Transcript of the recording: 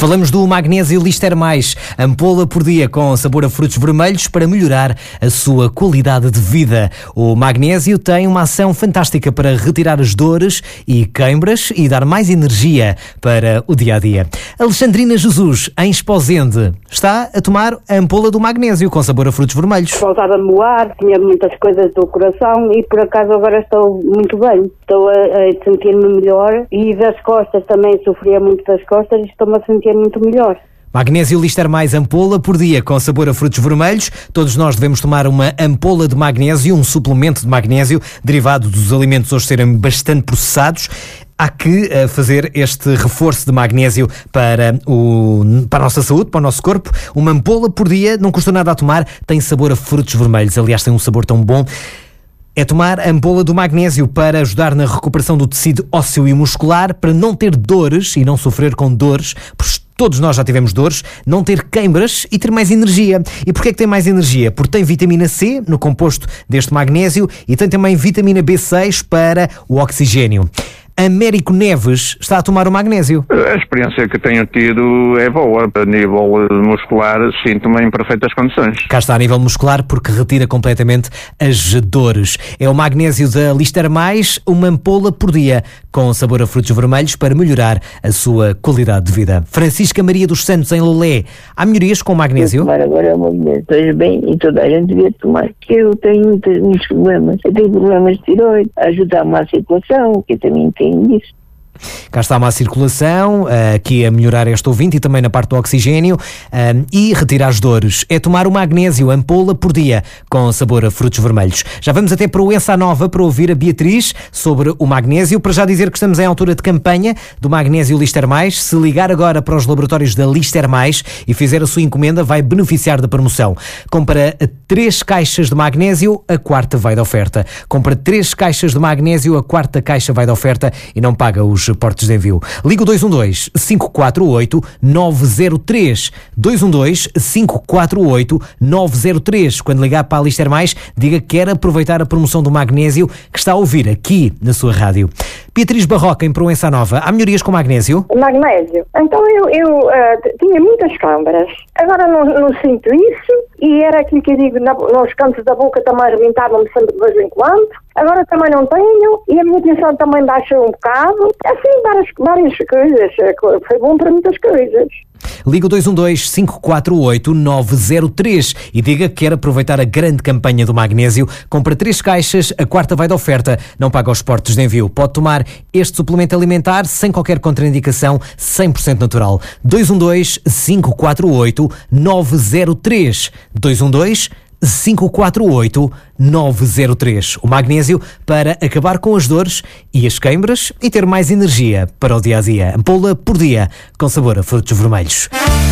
Falamos do magnésio Lister Mais, ampola por dia com sabor a frutos vermelhos para melhorar a sua qualidade de vida. O magnésio tem uma ação fantástica para retirar as dores e queimbras e dar mais energia para o dia-a-dia. Alexandrina Jesus, em Esposende, está a tomar a ampola do magnésio com sabor a frutos vermelhos. Faltava-me o ar, tinha muitas coisas do coração e por acaso agora estou muito bem. Estou a sentir-me melhor e das costas também, sofria muito das costas e estou-me a sentir muito melhor. Magnésio Lister Mais, ampola por dia com sabor a frutos vermelhos. Todos nós devemos tomar uma ampola de magnésio, um suplemento de magnésio derivado dos alimentos hoje serem bastante processados. Há que fazer este reforço de magnésio para a nossa saúde, para o nosso corpo. Uma ampola por dia, não custa nada a tomar, tem sabor a frutos vermelhos. Aliás, tem um sabor tão bom. É tomar a ampola do magnésio para ajudar na recuperação do tecido ósseo e muscular, para não ter dores e não sofrer com dores, porque todos nós já tivemos dores, não ter queimbras e ter mais energia. E porquê é que tem mais energia? Porque tem vitamina C no composto deste magnésio e tem também vitamina B6 para o oxigênio. Américo Neves está a tomar o magnésio. A experiência que tenho tido é boa. A nível muscular, sinto-me em perfeitas condições. Cá está, a nível muscular, porque retira completamente as dores. É o magnésio da Lister Mais, uma ampola por dia, com sabor a frutos vermelhos para melhorar a sua qualidade de vida. Francisca Maria dos Santos, em Lolé. Há melhorias com o magnésio? Tomar agora o magnésio. Estou bem e toda a gente devia tomar, que eu tenho muitos problemas. Eu tenho problemas de tiroide, ajudar-me à circulação, que eu também tenho isso. Cá está uma circulação, aqui a melhorar este ouvinte e também na parte do oxigênio e retirar as dores. É tomar o magnésio, ampola por dia, com sabor a frutos vermelhos. Já vamos até para o Ensa Nova para ouvir a Beatriz sobre o magnésio. Para já dizer que estamos em altura de campanha do magnésio Lister Mais. Se ligar agora para os laboratórios da Lister Mais e fizer a sua encomenda, vai beneficiar da promoção. Compra 3 caixas de magnésio, a quarta vai de oferta. Compra 3 caixas de magnésio, a quarta caixa vai de oferta e não paga os portos de envio. Liga o 212-548-903. 212-548-903. Quando ligar para a Lister Mais, diga que quer aproveitar a promoção do magnésio que está a ouvir aqui na sua rádio. Beatriz Barroca, em Proença Nova. Há melhorias com magnésio? Magnésio? Então eu tinha muitas câmaras. Agora não sinto isso e era aquilo que eu digo, nos cantos da boca também rebentavam-me sempre de vez em quando. Agora também não tenho e a minha atenção também baixa um bocado. Assim, várias coisas. Foi bom para muitas coisas. Liga o 212-548-903 e diga que quer aproveitar a grande campanha do magnésio. Compra 3 caixas, a quarta vai de oferta, não paga os portos de envio. Pode tomar este suplemento alimentar sem qualquer contraindicação, 100% natural. 212-548-903. 212-548-903. O magnésio para acabar com as dores e as queimbras e ter mais energia para o dia-a-dia. Ampola por dia, com sabor a frutos vermelhos.